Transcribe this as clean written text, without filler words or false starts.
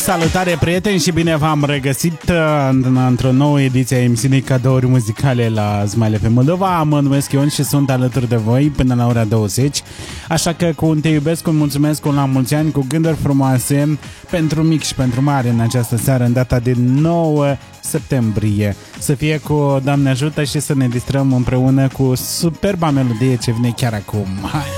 Salutare, prieteni, și bine v-am regăsit într-o nouă ediție a emisiunii Cadouri Muzicale la Smile FM Moldova. Mă numesc Ion și sunt alături de voi până la ora 20. Așa că cu un te iubesc, un mulțumesc, un la mulți ani, cu gânduri frumoase pentru mic și pentru mare în această seară, în data de 9 septembrie. Să fie cu Doamne ajută și să ne distrăm împreună cu superba melodie ce vine chiar acum. Hai!